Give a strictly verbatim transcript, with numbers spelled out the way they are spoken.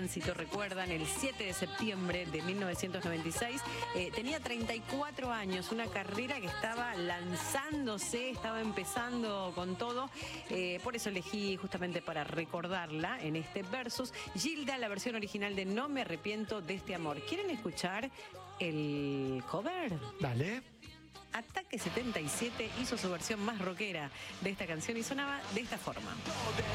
Tránsito, recuerdan, el siete de septiembre de mil novecientos noventa y seis. Eh, tenía treinta y cuatro años, una carrera que estaba lanzándose, estaba empezando con todo. Eh, por eso elegí justamente para recordarla en este versus. Gilda, la versión original de No me arrepiento de este amor. ¿Quieren escuchar el cover? Dale. Ataque setenta y siete hizo su versión más rockera de esta canción y sonaba de esta forma.